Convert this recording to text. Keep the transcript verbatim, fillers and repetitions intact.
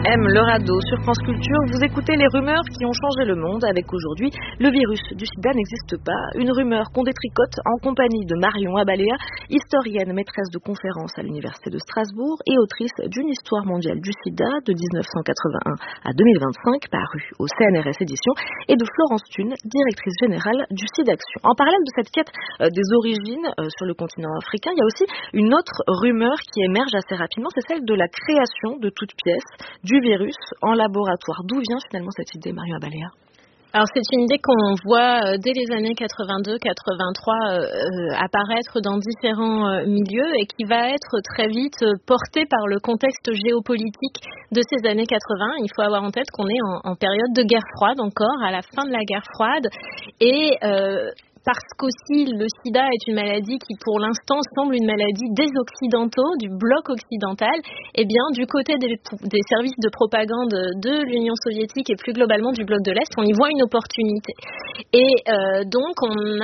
M, le radeau sur France Culture. Vous écoutez les rumeurs qui ont changé le monde avec aujourd'hui le virus du sida n'existe pas. Une rumeur qu'on détricote en compagnie de Marion Abalea, historienne, maîtresse de conférences à l'Université de Strasbourg et autrice d'une histoire mondiale du sida de dix-neuf cent quatre-vingt-un à deux mille vingt-cinq, parue au C N R S Éditions, et de Florence Thune, directrice générale du SIDAction. En parallèle de cette quête euh, des origines euh, sur le continent africain, il y a aussi une autre rumeur qui émerge assez rapidement, c'est celle de la création de toute pièce du virus en laboratoire. D'où vient finalement cette idée, Marion Abalea ? Alors c'est une idée qu'on voit dès les années quatre-vingt-deux quatre-vingt-trois euh, apparaître dans différents euh, milieux et qui va être très vite portée par le contexte géopolitique de ces années quatre-vingts. Il faut avoir en tête qu'on est en, en période de guerre froide encore, à la fin de la guerre froide, et euh, parce qu'aussi le sida est une maladie qui pour l'instant semble une maladie des occidentaux, du bloc occidental, et bien du côté des, des services de propagande de l'Union soviétique et plus globalement du bloc de l'Est, on y voit une opportunité. Et euh, donc on a